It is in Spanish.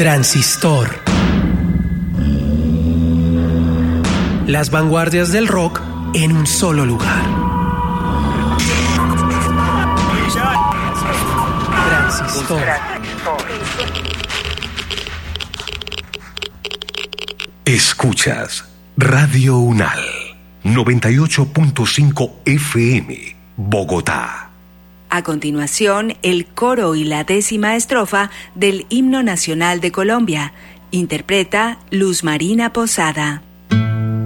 Transistor. Las vanguardias del rock en un solo lugar. Transistor. Escuchas Radio Unal 98.5 FM, Bogotá. A continuación, el coro y la 10ª estrofa del Himno Nacional de Colombia. Interpreta Luz Marina Posada.